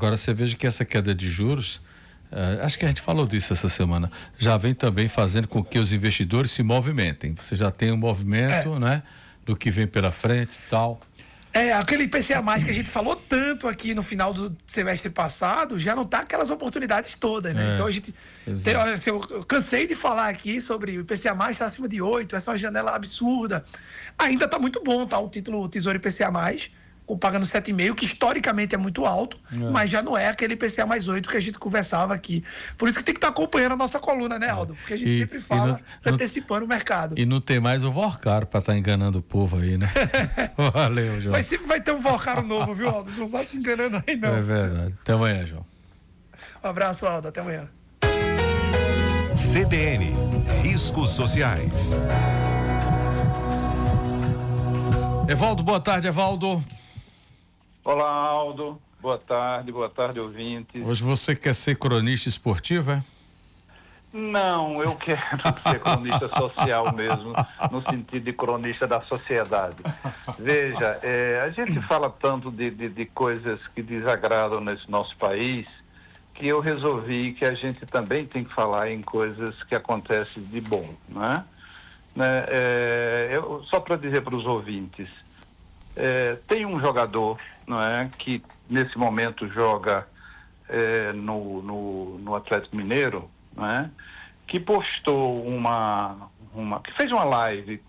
Agora você veja que essa queda de juros, acho que a gente falou disso essa semana, já vem também fazendo com que os investidores se movimentem. Você já tem um movimento, né, do que vem pela frente e tal. Aquele IPCA+, que a gente falou tanto aqui no final do semestre passado, já não tá aquelas oportunidades todas, né? Então a gente eu cansei de falar aqui sobre o IPCA+, está acima de 8, essa é uma janela absurda. Ainda tá muito bom, tá? O título Tesouro IPCA+, pagando 7,5, que historicamente é muito alto, mas já não é aquele IPCA mais 8 que a gente conversava aqui. Por isso que tem que estar acompanhando a nossa coluna, né, Aldo? Porque a gente sempre fala antecipando o mercado. E não tem mais o Vorcaro para estar enganando o povo aí, né? Valeu, João. Mas sempre vai ter um Vorcaro novo, viu, Aldo? Não vai se enganando aí, não. É verdade. Até amanhã, João. Um abraço, Aldo. Até amanhã. CBN, riscos sociais. Evaldo, boa tarde, Evaldo. Olá, Aldo. Boa tarde, ouvintes. Hoje você quer ser cronista esportivo, é? Não, eu quero ser cronista social mesmo, no sentido de cronista da sociedade. Veja, a gente fala tanto de coisas que desagradam nesse nosso país, que eu resolvi que a gente também tem que falar em coisas que acontecem de bom, né? Só para dizer para os ouvintes, tem um jogador, não é, que nesse momento joga no Atlético Mineiro, não é, que postou que fez uma live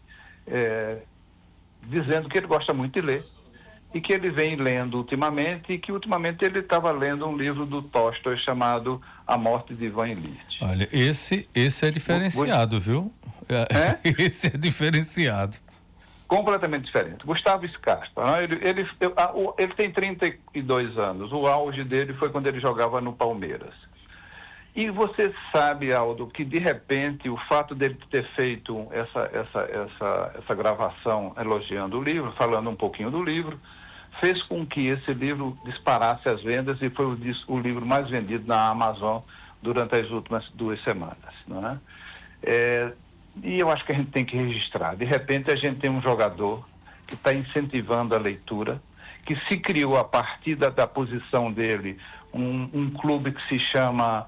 dizendo que ele gosta muito de ler e que ele vem lendo ultimamente, e que ultimamente ele estava lendo um livro do Tolstói chamado A Morte de Ivan Ilitch. Olha, esse é diferenciado, viu? Esse é diferenciado. Completamente diferente. Gustavo Scarpa, né? Ele tem 32 anos. O auge dele foi quando ele jogava no Palmeiras. E você sabe, Aldo, que de repente o fato dele ter feito essa gravação elogiando o livro, falando um pouquinho do livro, fez com que esse livro disparasse as vendas e foi o livro mais vendido na Amazon durante as últimas 2 semanas, não é? E eu acho que a gente tem que registrar. De repente a gente tem um jogador que está incentivando a leitura, que se criou a partir da posição dele um clube que se chama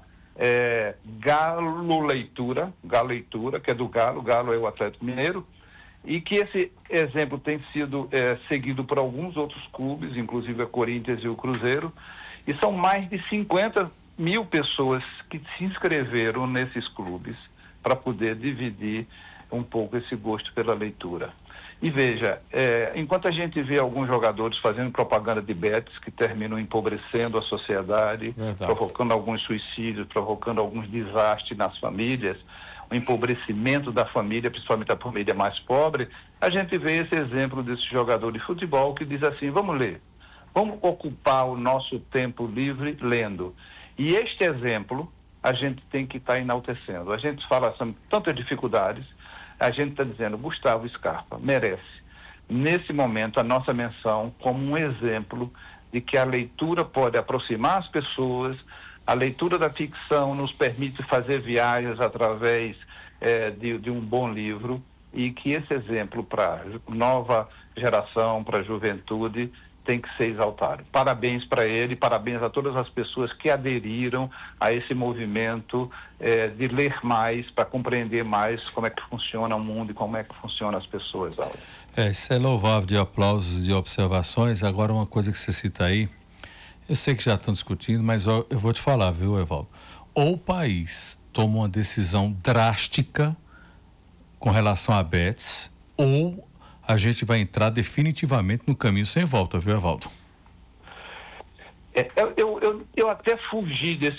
Galo Leitura, que é do Galo. Galo é o Atlético Mineiro, e que esse exemplo tem sido seguido por alguns outros clubes, inclusive a Corinthians e o Cruzeiro, e são mais de 50 mil pessoas que se inscreveram nesses clubes para poder dividir um pouco esse gosto pela leitura. E veja, enquanto a gente vê alguns jogadores fazendo propaganda de bets que terminam empobrecendo a sociedade, provocando alguns suicídios, provocando alguns desastres nas famílias, o empobrecimento da família, principalmente a família mais pobre, a gente vê esse exemplo desse jogador de futebol que diz assim: vamos ler, vamos ocupar o nosso tempo livre lendo. E este exemplo a gente tem que estar enaltecendo. A gente fala sobre tantas dificuldades, a gente está dizendo: Gustavo Scarpa merece, nesse momento, a nossa menção como um exemplo de que a leitura pode aproximar as pessoas, a leitura da ficção nos permite fazer viagens através de um bom livro, e que esse exemplo para a nova geração, para a juventude, tem que ser exaltado. Parabéns para ele, parabéns a todas as pessoas que aderiram a esse movimento de ler mais, para compreender mais como é que funciona o mundo e como é que funcionam as pessoas, Aldo. Isso é louvável, de aplausos e de observações. Agora, uma coisa que você cita aí, eu sei que já estão discutindo, mas eu vou te falar, viu, Evaldo? Ou o país toma uma decisão drástica com relação a bets, ou a gente vai entrar definitivamente no caminho sem volta, viu, Evaldo? Eu até fugi neste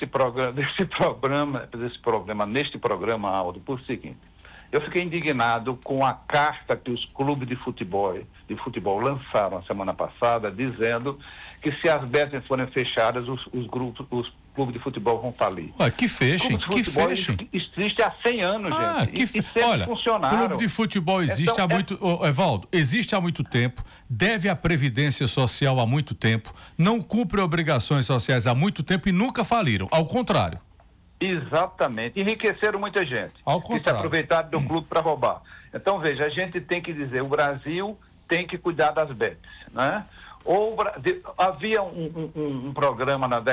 programa, Aldo, por seguinte: eu fiquei indignado com a carta que os clubes de futebol lançaram a semana passada, dizendo que se as bets forem fechadas, os clubes de futebol vão falir. Que fechem, que fechem. Existe há 100 anos, gente. E sempre olha, funcionaram. O clube de futebol existe há muito... Evaldo, existe há muito tempo, deve à Previdência Social há muito tempo, não cumpre obrigações sociais há muito tempo e nunca faliram. Ao contrário. Exatamente. Enriqueceram muita gente. Ao contrário. Que se aproveitaram do clube para roubar. Então, veja, a gente tem que dizer: o Brasil tem que cuidar das bets, né? Havia um programa na década